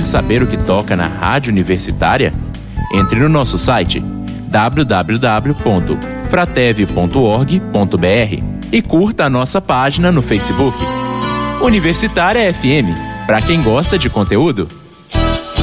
saber o que toca na Rádio Universitária? Entre no nosso site www.fratev.org.br e curta a nossa página no Facebook. Universitária FM, para quem gosta de conteúdo.